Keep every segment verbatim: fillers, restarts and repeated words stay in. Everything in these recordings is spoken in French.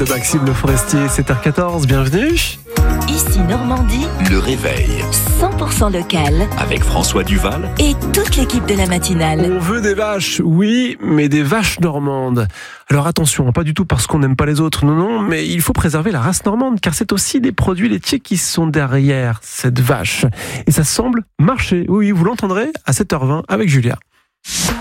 De Maxime Le Forestier, sept heures quatorze, bienvenue. Ici Normandie, le réveil cent pour cent local avec François Duval et toute l'équipe de la matinale. On veut des vaches, oui, mais des vaches normandes. Alors attention, pas du tout parce qu'on n'aime pas les autres, non, non, mais il faut préserver la race normande, car c'est aussi des produits laitiers qui sont derrière cette vache. Et ça semble marcher, oui, vous l'entendrez à sept heures vingt avec Julia.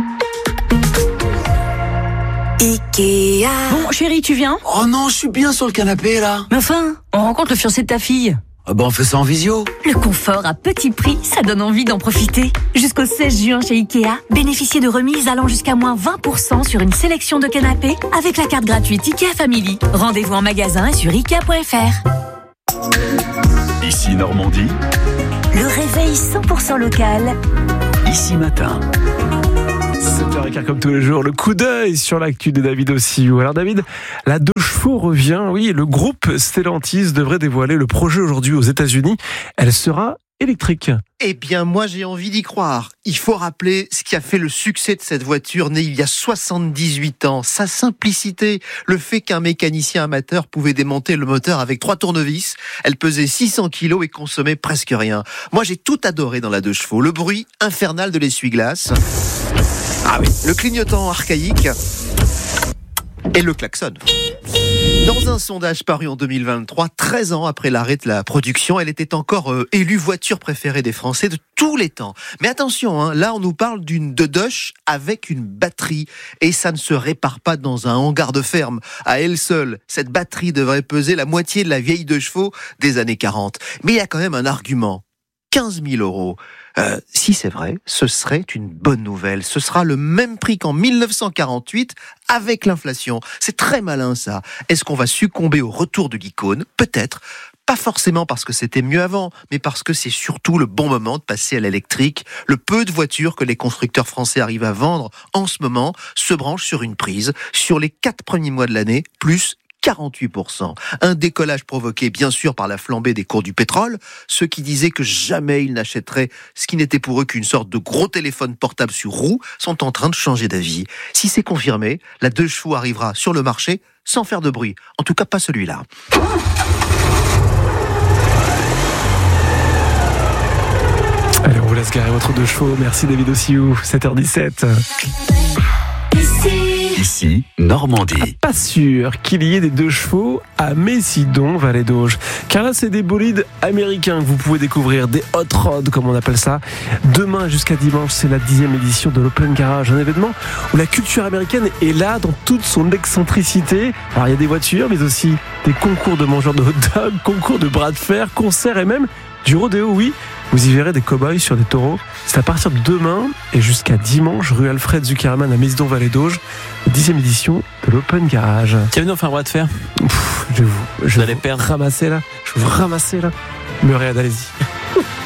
Ikea. Bon, chérie, tu viens ? Oh non, je suis bien sur le canapé là. Mais enfin, on rencontre le fiancé de ta fille. Ah bah on fait ça en visio. Le confort à petit prix, ça donne envie d'en profiter. Jusqu'au seize juin chez Ikea, bénéficiez de remises allant jusqu'à moins vingt pour cent sur une sélection de canapés avec la carte gratuite Ikea Family. Rendez-vous en magasin et sur ikea point f r. Ici Normandie, Le réveil cent pour cent local. ici matin. sept heures quinze comme tous les jours, le coup d'œil sur l'actu de David Ossiou. Alors David, la deux chevaux revient, oui, le groupe Stellantis devrait dévoiler le projet aujourd'hui aux États-Unis. Elle sera électrique. Eh bien, moi, j'ai envie d'y croire. Il faut rappeler ce qui a fait le succès de cette voiture née il y a soixante-dix-huit ans. Sa simplicité, le fait qu'un mécanicien amateur pouvait démonter le moteur avec trois tournevis. Elle pesait six cents kilos et consommait presque rien. Moi, j'ai tout adoré dans la deux chevaux. Le bruit infernal de l'essuie-glace. Ah oui, le clignotant archaïque. Et le klaxon. Dans un sondage paru en deux mille vingt-trois, treize ans après l'arrêt de la production, elle était encore euh, élue voiture préférée des Français de tous les temps. Mais attention, hein, là on nous parle d'une Dodoche avec une batterie. Et ça ne se répare pas dans un hangar de ferme. À elle seule, cette batterie devrait peser la moitié de la vieille deux chevaux des années quarante. Mais il y a quand même un argument. quinze mille euros. Euh, si c'est vrai, ce serait une bonne nouvelle. Ce sera le même prix qu'en mille neuf cent quarante-huit avec l'inflation. C'est très malin ça. Est-ce qu'on va succomber au retour de l'icône ? Peut-être. Pas forcément parce que c'était mieux avant, mais parce que c'est surtout le bon moment de passer à l'électrique. Le peu de voitures que les constructeurs français arrivent à vendre en ce moment se branchent sur une prise. Sur les quatre premiers mois de l'année, plus quarante-huit pour cent. Un décollage provoqué bien sûr par la flambée des cours du pétrole. Ceux qui disaient que jamais ils n'achèteraient ce qui n'était pour eux qu'une sorte de gros téléphone portable sur roue sont en train de changer d'avis. Si c'est confirmé, la deux chevaux arrivera sur le marché sans faire de bruit. En tout cas pas celui-là. Allez, on vous laisse garer votre deux chevaux. Merci David Ossiou, sept heures dix-sept. Ici Normandie. Pas sûr qu'il y ait des deux chevaux à Messidon, Vallée d'Auge. Car là, c'est des bolides américains que vous pouvez découvrir, des hot rods, comme on appelle ça. Demain jusqu'à dimanche, c'est la dixième édition de l'Open Garage, un événement où la culture américaine est là dans toute son excentricité. Alors, il y a des voitures, mais aussi des concours de mangeurs de hot dog, concours de bras de fer, concerts et même du rodéo, oui. Vous y verrez des cow-boys sur des taureaux. C'est à partir de demain et jusqu'à dimanche, rue Alfred Zuckerman à Messidon, Vallée d'Auge, dixième édition de l'Open Garage. Tiens, venez, on fait un bras de fer. Pff, je vais vous, je Vous vais allez vous perdre. ramasser là. Je vais vous ramasser là. Muriel, allez-y.